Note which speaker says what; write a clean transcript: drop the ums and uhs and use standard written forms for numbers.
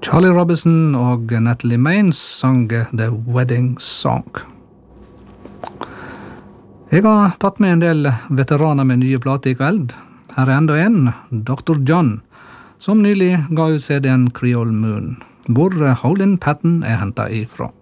Speaker 1: Charlie Robinson og Natalie Maines sang The Wedding Song. Jeg har tatt med en del veteraner med nye plater I kveld. Her enda en, Dr. John, som nylig ga ut CD-en Creole Moon, hvor Howlin' Patton hentet ifra.